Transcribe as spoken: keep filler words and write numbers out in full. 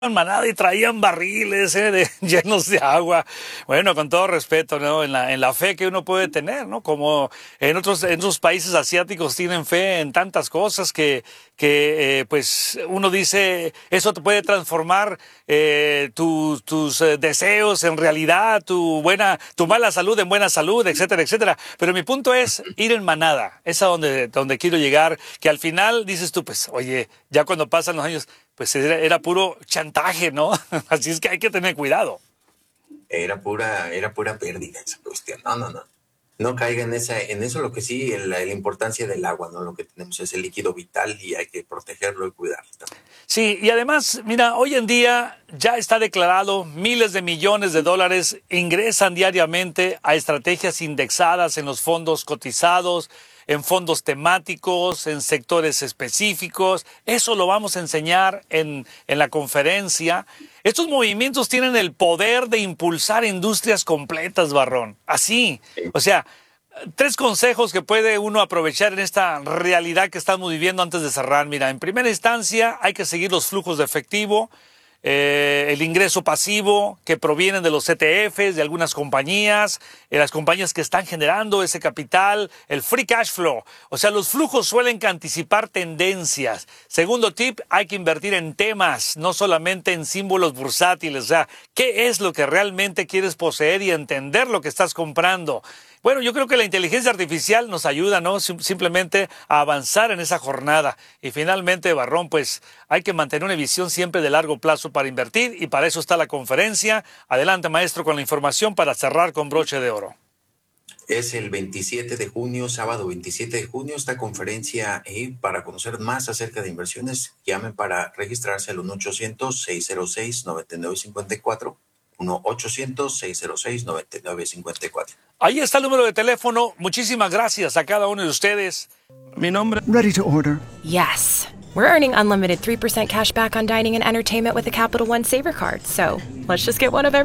manada y traían barriles eh, de, llenos de agua. Bueno, con todo respeto, ¿no? En la, en la fe que uno puede tener, ¿no? Como en otros, en otros países asiáticos tienen fe en tantas cosas que, que eh, pues uno dice, eso te puede transformar eh, tu, tus eh, deseos en realidad, tu buena, tu mala salud en buena salud, etcétera, etcétera. Pero mi punto es ir en manada, es a donde, donde quiero llegar, que al final dices tú, pues, oye, ya cuando pasan los años, pues era, era puro chantaje, ¿no? Así es que hay que tener cuidado. Era pura, era pura pérdida esa cuestión. No, no, no. No caiga en esa, en eso. Lo que sí, la, la importancia del agua, ¿no? Lo que tenemos es el líquido vital y hay que protegerlo y cuidarlo también. Sí, y además, mira, hoy en día ya está declarado, miles de millones de dólares ingresan diariamente a estrategias indexadas en los fondos cotizados, en fondos temáticos, en sectores específicos. Eso lo vamos a enseñar en, en la conferencia. Estos movimientos tienen el poder de impulsar industrias completas, Barrón. Así, o sea, tres consejos que puede uno aprovechar en esta realidad que estamos viviendo antes de cerrar. Mira, en primera instancia hay que seguir los flujos de efectivo, eh, el ingreso pasivo que provienen de los E T Fs, de algunas compañías, eh, las compañías que están generando ese capital, el free cash flow. O sea, los flujos suelen anticipar tendencias. Segundo tip, hay que invertir en temas, no solamente en símbolos bursátiles. O sea, ¿qué es lo que realmente quieres poseer y entender lo que estás comprando? Bueno, yo creo que la inteligencia artificial nos ayuda, ¿no? Sim- simplemente a avanzar en esa jornada. Y finalmente, Barrón, pues hay que mantener una visión siempre de largo plazo para invertir y para eso está la conferencia. Adelante, maestro, con la información para cerrar con broche de oro. Es el veintisiete de junio, sábado veintisiete de junio, esta conferencia. Y para conocer más acerca de inversiones, llamen para registrarse al uno ochocientos, seis cero seis, nueve nueve cinco cuatro. uno ochocientos, seis cero seis, nueve nueve cinco cuatro. Ahí está el número de teléfono. Muchísimas gracias a cada uno de ustedes. Mi nombre. Ready to order. Yes. We're earning unlimited three percent cash back on dining and entertainment with the Capital One Saver Card, so let's just get one of every